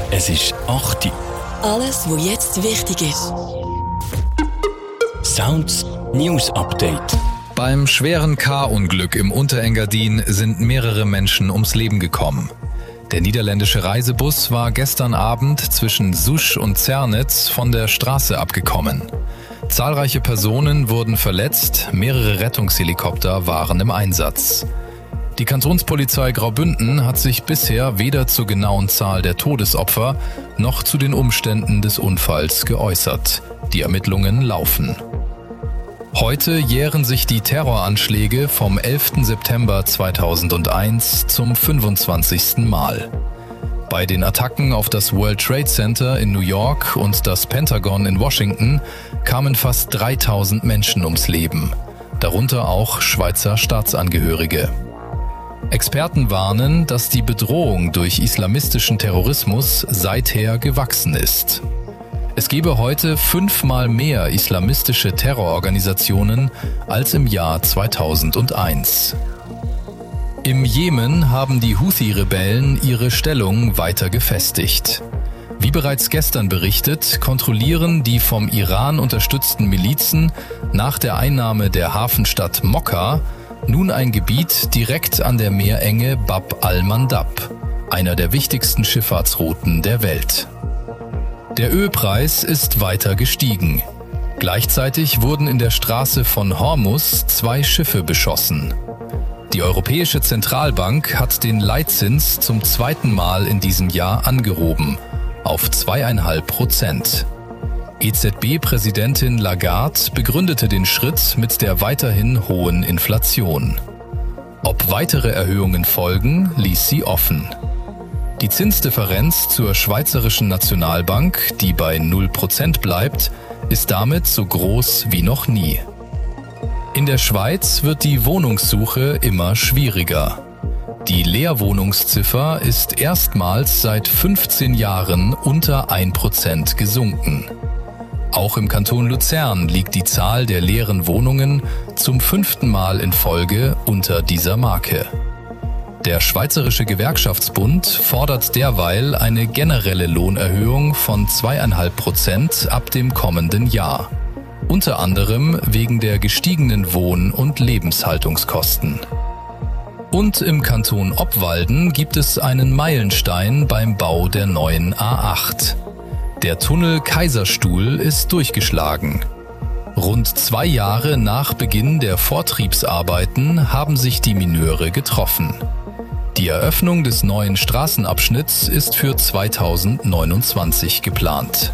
Es ist 8 Uhr. Alles, was jetzt wichtig ist. Sounds News Update. Beim schweren K-Unglück im Unterengadin sind mehrere Menschen ums Leben gekommen. Der niederländische Reisebus war gestern Abend zwischen Sousch und Zernez von der Straße abgekommen. Zahlreiche Personen wurden verletzt, mehrere Rettungshelikopter waren im Einsatz. Die Kantonspolizei Graubünden hat sich bisher weder zur genauen Zahl der Todesopfer noch zu den Umständen des Unfalls geäußert. Die Ermittlungen laufen. Heute jähren sich die Terroranschläge vom 11. September 2001 zum 25. Mal. Bei den Attacken auf das World Trade Center in New York und das Pentagon in Washington kamen fast 3000 Menschen ums Leben, darunter auch Schweizer Staatsangehörige. Experten warnen, dass die Bedrohung durch islamistischen Terrorismus seither gewachsen ist. Es gebe heute 5-mal mehr islamistische Terrororganisationen als im Jahr 2001. Im Jemen haben die Houthi-Rebellen ihre Stellung weiter gefestigt. Wie bereits gestern berichtet, kontrollieren die vom Iran unterstützten Milizen nach der Einnahme der Hafenstadt Mokka nun ein Gebiet direkt an der Meerenge Bab al-Mandab, einer der wichtigsten Schifffahrtsrouten der Welt. Der Ölpreis ist weiter gestiegen. Gleichzeitig wurden in der Straße von Hormuz 2 Schiffe beschossen. Die Europäische Zentralbank hat den Leitzins zum 2. Mal in diesem Jahr angehoben, auf 2,5%. EZB-Präsidentin Lagarde begründete den Schritt mit der weiterhin hohen Inflation. Ob weitere Erhöhungen folgen, ließ sie offen. Die Zinsdifferenz zur Schweizerischen Nationalbank, die bei 0% bleibt, ist damit so groß wie noch nie. In der Schweiz wird die Wohnungssuche immer schwieriger. Die Leerwohnungsziffer ist erstmals seit 15 Jahren unter 1% gesunken. Auch im Kanton Luzern liegt die Zahl der leeren Wohnungen zum 5. Mal in Folge unter dieser Marke. Der Schweizerische Gewerkschaftsbund fordert derweil eine generelle Lohnerhöhung von 2,5% ab dem kommenden Jahr. Unter anderem wegen der gestiegenen Wohn- und Lebenshaltungskosten. Und im Kanton Obwalden gibt es einen Meilenstein beim Bau der neuen A8. Der Tunnel Kaiserstuhl ist durchgeschlagen. Rund 2 Jahre nach Beginn der Vortriebsarbeiten haben sich die Mineure getroffen. Die Eröffnung des neuen Straßenabschnitts ist für 2029 geplant.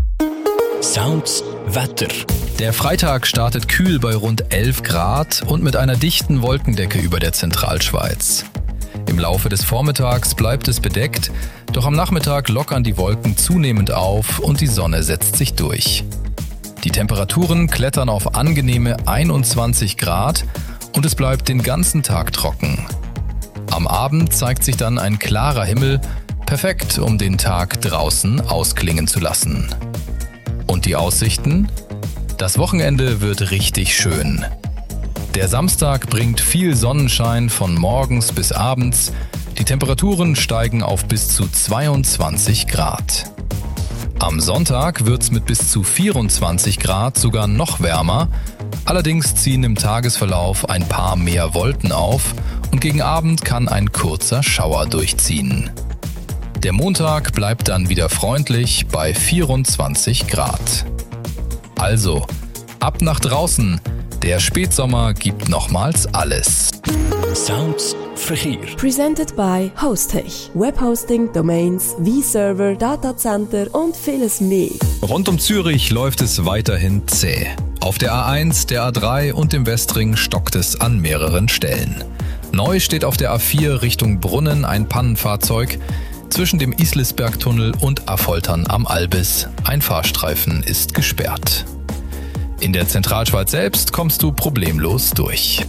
Sounds Wetter. Der Freitag startet kühl bei rund 11 Grad und mit einer dichten Wolkendecke über der Zentralschweiz. Im Laufe des Vormittags bleibt es bedeckt, doch am Nachmittag lockern die Wolken zunehmend auf und die Sonne setzt sich durch. Die Temperaturen klettern auf angenehme 21 Grad und es bleibt den ganzen Tag trocken. Am Abend zeigt sich dann ein klarer Himmel, perfekt, um den Tag draußen ausklingen zu lassen. Und die Aussichten? Das Wochenende wird richtig schön. Der Samstag bringt viel Sonnenschein von morgens bis abends. Die Temperaturen steigen auf bis zu 22 Grad. Am Sonntag wird's mit bis zu 24 Grad sogar noch wärmer. Allerdings ziehen im Tagesverlauf ein paar mehr Wolken auf und gegen Abend kann ein kurzer Schauer durchziehen. Der Montag bleibt dann wieder freundlich bei 24 Grad. Also, ab nach draußen! Der Spätsommer gibt nochmals alles. Sounds Verkehr. Presented by Hostech. Webhosting, Domains, V-Server, Datacenter und vieles mehr. Rund um Zürich läuft es weiterhin zäh. Auf der A1, der A3 und dem Westring stockt es an mehreren Stellen. Neu steht auf der A4 Richtung Brunnen ein Pannenfahrzeug. Zwischen dem Islisbergtunnel und Affoltern am Albis. Ein Fahrstreifen ist gesperrt. In der Zentralschweiz selbst kommst du problemlos durch.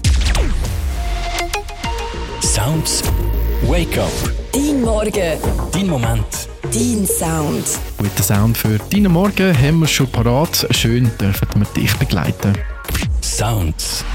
Sounds Wake Up. Dein Morgen. Dein Moment. Dein Sound. Guten Sound für deinen Morgen haben wir schon parat. Schön dürfen wir dich begleiten. Sounds.